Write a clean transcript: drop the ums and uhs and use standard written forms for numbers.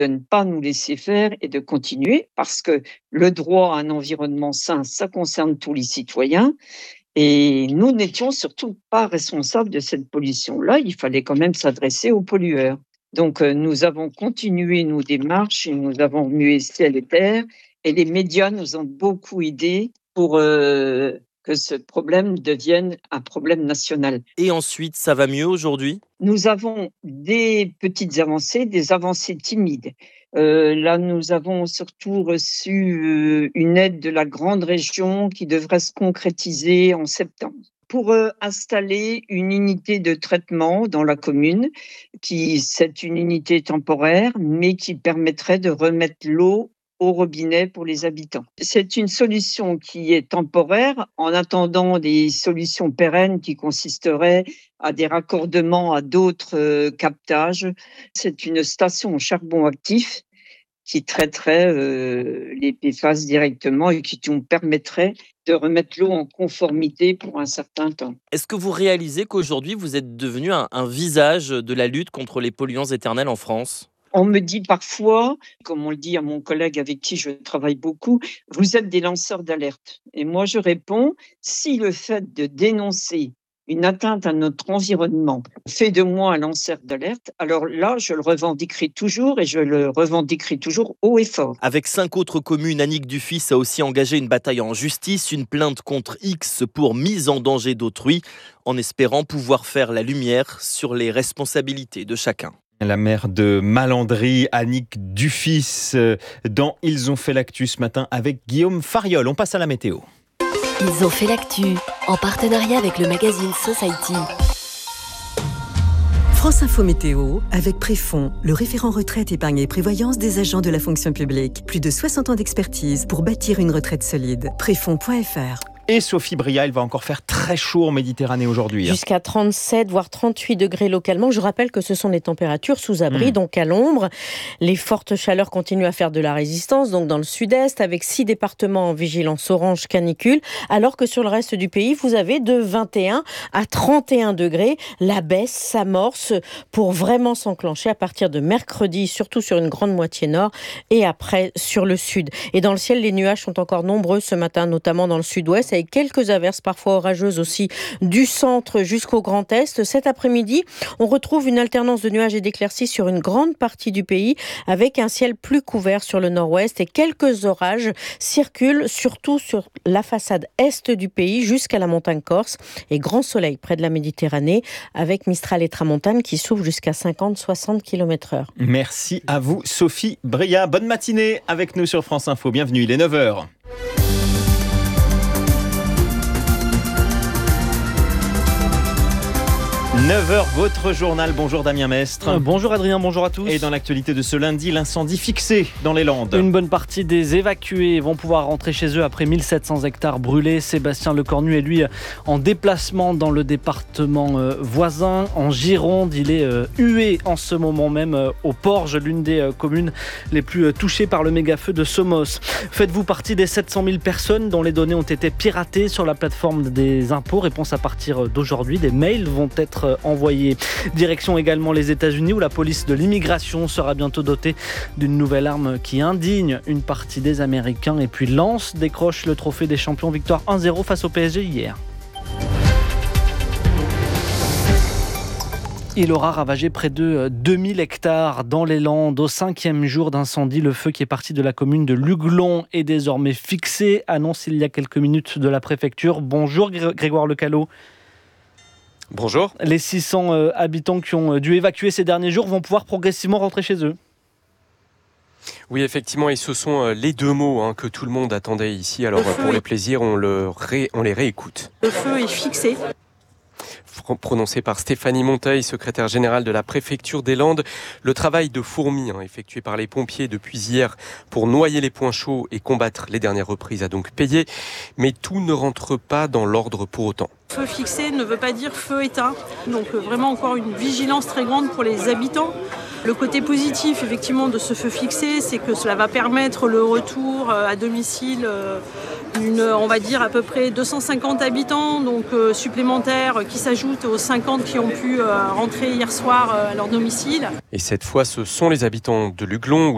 de ne pas nous laisser faire et de continuer parce que le droit à un environnement sain, ça concerne tous les citoyens. Et nous n'étions surtout pas responsables de cette pollution-là. Il fallait quand même s'adresser aux pollueurs. Donc, nous avons continué nos démarches et nous avons remué ciel et terre. Et les médias nous ont beaucoup aidés pour que ce problème devienne un problème national. Et ensuite, ça va mieux aujourd'hui ? Nous avons des petites avancées, des avancées timides. Là, nous avons surtout reçu une aide de la grande région qui devrait se concrétiser en septembre pour installer une unité de traitement dans la commune. C'est une unité temporaire, mais qui permettrait de remettre l'eau au robinet pour les habitants. C'est une solution qui est temporaire en attendant des solutions pérennes qui consisteraient à des raccordements à d'autres captages. C'est une station au charbon actif qui traiterait les PFAS directement et qui nous permettrait de remettre l'eau en conformité pour un certain temps. Est-ce que vous réalisez qu'aujourd'hui, vous êtes devenu un visage de la lutte contre les polluants éternels en France ? On me dit parfois, comme on le dit à mon collègue avec qui je travaille beaucoup, vous êtes des lanceurs d'alerte. Et moi, je réponds, si le fait de dénoncer une atteinte à notre environnement fait de moi un lanceur d'alerte, alors là, je le revendiquerai toujours et je le revendiquerai toujours haut et fort. Avec 5 autres communes, Annick Dufis a aussi engagé une bataille en justice, une plainte contre X pour mise en danger d'autrui, en espérant pouvoir faire la lumière sur les responsabilités de chacun. La maire de Malandry, Annick Dufis, dans Ils ont fait l'actu ce matin avec Guillaume Fariol. On passe à la météo. Ils ont fait l'actu en partenariat avec le magazine Society. France Info Météo avec Préfond, le référent retraite, épargne et prévoyance des agents de la fonction publique. Plus de 60 ans d'expertise pour bâtir une retraite solide. Préfond.fr. Et Sophie Bria, il va encore faire très chaud en Méditerranée aujourd'hui. Jusqu'à 37 voire 38 degrés localement. Je rappelle que ce sont les températures sous abri, donc à l'ombre. Les fortes chaleurs continuent à faire de la résistance, donc dans le sud-est, avec 6 départements en vigilance orange canicule, alors que sur le reste du pays, vous avez de 21 à 31 degrés. La baisse s'amorce pour vraiment s'enclencher à partir de mercredi, surtout sur une grande moitié nord et après sur le sud. Et dans le ciel, les nuages sont encore nombreux ce matin, notamment dans le sud-ouest, avec quelques averses parfois orageuses aussi du centre jusqu'au Grand Est. Cet après-midi, on retrouve une alternance de nuages et d'éclaircies sur une grande partie du pays, avec un ciel plus couvert sur le nord-ouest et quelques orages circulent surtout sur la façade est du pays jusqu'à la montagne corse et grand soleil près de la Méditerranée avec Mistral et Tramontane qui soufflent jusqu'à 50-60 km/h. Merci à vous Sophie Bria. Bonne matinée avec nous sur France Info. Bienvenue, il est 9h. 9h, votre journal. Bonjour Damien Mestre. Bonjour Adrien, bonjour à tous. Et dans l'actualité de ce lundi, l'incendie fixé dans les Landes. Une bonne partie des évacués vont pouvoir rentrer chez eux après 1700 hectares brûlés. Sébastien Lecornu est lui en déplacement dans le département voisin, en Gironde. Il est hué en ce moment même au Porge, l'une des communes les plus touchées par le méga-feu de Somos. Faites-vous partie des 700 000 personnes dont les données ont été piratées sur la plateforme des impôts? Réponse à partir d'aujourd'hui. Des mails vont être envoyés. Direction également les États-Unis où la police de l'immigration sera bientôt dotée d'une nouvelle arme qui indigne une partie des Américains. Et puis Lens décroche le trophée des champions, victoire 1-0 face au PSG hier. Il aura ravagé près de 2000 hectares dans les Landes. Au 5e jour d'incendie, le feu qui est parti de la commune de Luglon est désormais fixé. Annonce il y a quelques minutes de la préfecture. Bonjour Grégoire Lecalot. Bonjour. Les 600 habitants qui ont dû évacuer ces derniers jours vont pouvoir progressivement rentrer chez eux. Oui, effectivement, et ce sont les deux mots que tout le monde attendait ici. Alors, pour le plaisir, on les réécoute. Le feu est fixé. Prononcé par Stéphanie Monteil, secrétaire générale de la préfecture des Landes. Le travail de fourmi effectué par les pompiers depuis hier pour noyer les points chauds et combattre les dernières reprises a donc payé. Mais tout ne rentre pas dans l'ordre pour autant. Feu fixé ne veut pas dire feu éteint. Donc vraiment encore une vigilance très grande pour les habitants. Le côté positif effectivement de ce feu fixé, c'est que cela va permettre le retour à domicile on va dire à peu près 250 habitants donc supplémentaires qui s'ajoutent aux 50 qui ont pu rentrer hier soir à leur domicile. Et cette fois, ce sont les habitants de Luglon